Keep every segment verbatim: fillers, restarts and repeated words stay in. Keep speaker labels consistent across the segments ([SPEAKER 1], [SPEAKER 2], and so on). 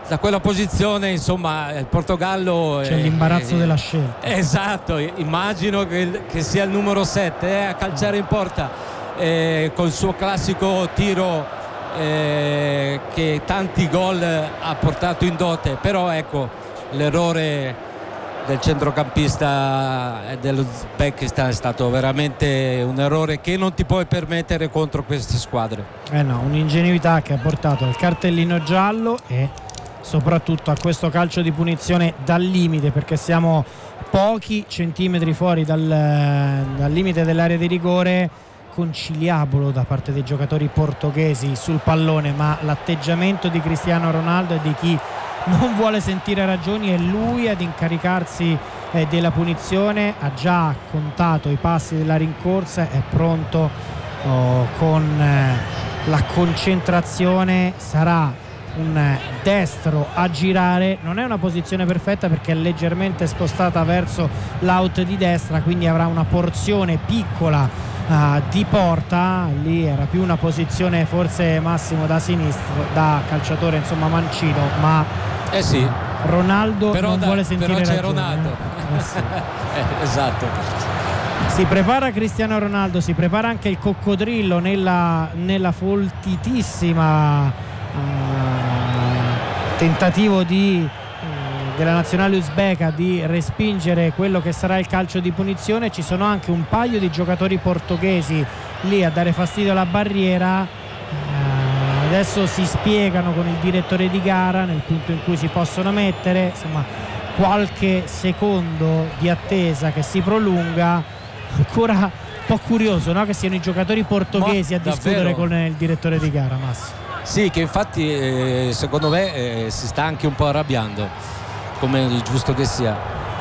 [SPEAKER 1] da quella posizione, insomma, il Portogallo
[SPEAKER 2] c'è
[SPEAKER 1] è,
[SPEAKER 2] l'imbarazzo
[SPEAKER 1] è,
[SPEAKER 2] della scelta.
[SPEAKER 1] Esatto, immagino che, che sia il numero sette eh, a calciare in porta eh, col suo classico tiro eh, che tanti gol ha portato in dote, però ecco l'errore del centrocampista dell'Uzbekistan è stato veramente un errore che non ti puoi permettere contro queste squadre.
[SPEAKER 2] Eh no, un'ingenuità che ha portato al cartellino giallo e soprattutto a questo calcio di punizione dal limite, perché siamo pochi centimetri fuori dal, dal limite dell'area di rigore. Conciliabolo da parte dei giocatori portoghesi sul pallone, ma l'atteggiamento di Cristiano Ronaldo è di chi non vuole sentire ragioni, è lui ad incaricarsi eh, della punizione, ha già contato i passi della rincorsa, è pronto oh, con eh, la concentrazione, sarà un destro a girare, non è una posizione perfetta perché è leggermente spostata verso l'out di destra, quindi avrà una porzione piccola Uh, di porta, lì era più una posizione forse Massimo da sinistro, da calciatore insomma mancino, ma
[SPEAKER 1] eh sì,
[SPEAKER 2] Ronaldo
[SPEAKER 1] però
[SPEAKER 2] non
[SPEAKER 1] da,
[SPEAKER 2] vuole sentire
[SPEAKER 1] però c'è
[SPEAKER 2] ragione,
[SPEAKER 1] Ronaldo
[SPEAKER 2] eh? Eh sì.
[SPEAKER 1] eh, esatto,
[SPEAKER 2] si prepara Cristiano Ronaldo, si prepara anche il coccodrillo nella, nella foltitissima uh, tentativo di della nazionale uzbeka di respingere quello che sarà il calcio di punizione. Ci sono anche un paio di giocatori portoghesi lì a dare fastidio alla barriera. Uh, adesso si spiegano con il direttore di gara nel punto in cui si possono mettere, insomma qualche secondo di attesa che si prolunga. Ancora un po' curioso, no? Che siano i giocatori portoghesi
[SPEAKER 1] Ma
[SPEAKER 2] a discutere
[SPEAKER 1] davvero?
[SPEAKER 2] con il direttore di gara, Massimo.
[SPEAKER 1] Sì, che infatti eh, secondo me eh, si sta anche un po' arrabbiando, come è giusto che sia.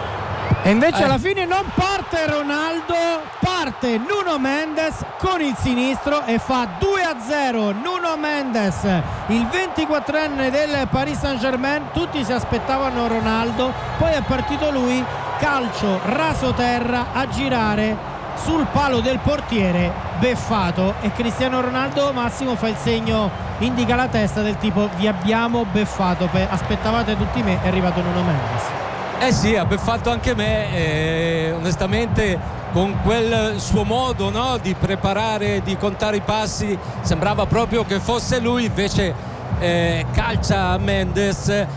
[SPEAKER 2] E invece
[SPEAKER 1] eh.
[SPEAKER 2] alla fine non parte Ronaldo, parte Nuno Mendes con il sinistro e fa due a zero. Nuno Mendes, il ventiquattrenne del Paris Saint-Germain. Tutti si aspettavano Ronaldo, poi è partito lui, calcio raso terra a girare sul palo del portiere, beffato, e Cristiano Ronaldo, Massimo, fa il segno, indica la testa del tipo vi abbiamo beffato, aspettavate tutti me, è arrivato Nuno Mendes.
[SPEAKER 1] Eh sì, ha beffato anche me, eh, onestamente con quel suo modo, no, di preparare, di contare i passi, sembrava proprio che fosse lui, invece eh, calcia Mendes e,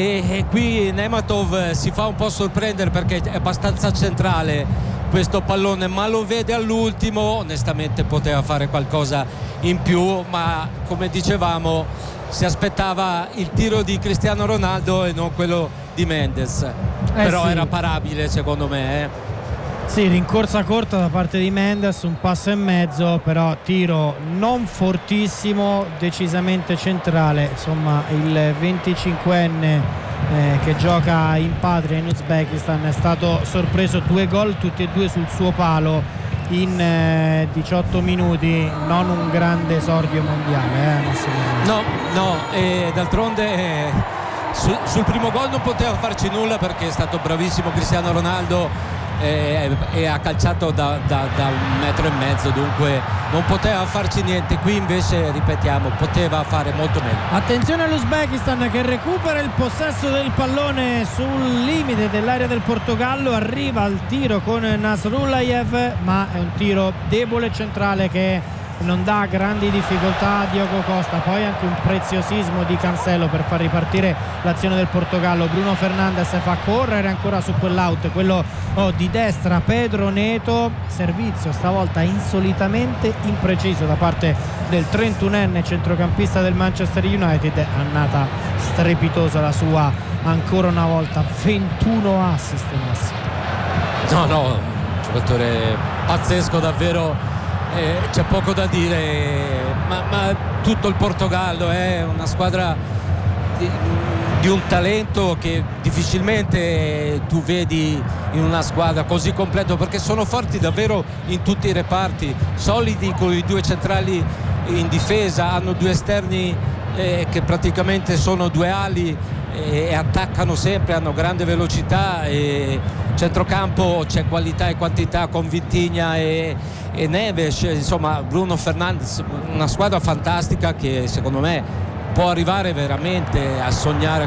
[SPEAKER 1] e qui Nematov si fa un po' sorprendere perché è abbastanza centrale questo pallone, ma lo vede all'ultimo. Onestamente poteva fare qualcosa in più, ma come dicevamo si aspettava il tiro di Cristiano Ronaldo e non quello di Mendes, eh però sì, era parabile secondo me, eh.
[SPEAKER 2] Sì, rincorsa corta da parte di Mendes, un passo e mezzo, però tiro non fortissimo, decisamente centrale. Insomma, il venticinquenne eh, che gioca in patria in Uzbekistan è stato sorpreso, due gol tutti e due sul suo palo in eh, diciotto minuti, non un grande esordio mondiale, eh,
[SPEAKER 1] no, no, e d'altronde eh, su, sul primo gol non poteva farci nulla perché è stato bravissimo Cristiano Ronaldo e, e ha calciato da, da, da un metro e mezzo, dunque non poteva farci niente. Qui invece, ripetiamo, poteva fare molto meglio.
[SPEAKER 2] Attenzione all'Uzbekistan che recupera il possesso del pallone sul limite dell'area del Portogallo, arriva al tiro con Nasrullayev, ma è un tiro debole centrale che non dà grandi difficoltà a Diogo Costa. Poi anche un preziosismo di Cancelo per far ripartire l'azione del Portogallo. Bruno Fernandes fa correre ancora su quell'out, quello oh, di destra Pedro Neto, servizio stavolta insolitamente impreciso da parte del trentunenne centrocampista del Manchester United. Annata strepitosa la sua, ancora una volta ventuno assist, Massimo.
[SPEAKER 1] No, no, un giocatore pazzesco davvero. Eh, c'è poco da dire, ma, ma tutto il Portogallo è una squadra di, di un talento che difficilmente tu vedi in una squadra così completa, perché sono forti davvero in tutti i reparti, solidi con i due centrali in difesa, hanno due esterni eh, che praticamente sono due ali e, e attaccano sempre, hanno grande velocità, e centrocampo c'è qualità e quantità con Vitinha e, e Neves, insomma Bruno Fernandes, una squadra fantastica che secondo me può arrivare veramente a sognare